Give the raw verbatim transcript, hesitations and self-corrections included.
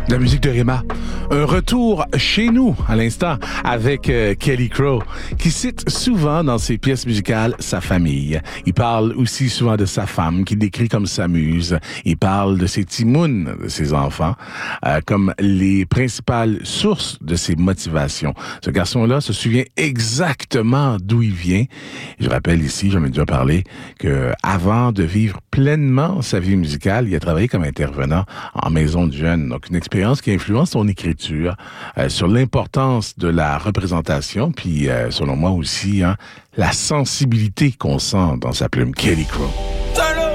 De la musique de Rema. Un retour chez nous, à l'instant, avec euh, Kelly Crow, qui cite souvent dans ses pièces musicales sa famille. Il parle aussi souvent de sa femme, qu'il décrit comme sa muse. Il parle de ses timounes, de ses enfants, euh, comme les principales sources de ses motivations. Ce garçon-là se souvient exactement d'où il vient. Je rappelle ici, j'en ai déjà parlé, que avant de vivre pleinement sa vie musicale, il a travaillé comme intervenant en maison de jeunes. Donc, une expérience qui influence son écriture, euh, sur l'importance de la représentation, puis euh, selon moi aussi, hein, la sensibilité qu'on sent dans sa plume. Kelly Crow.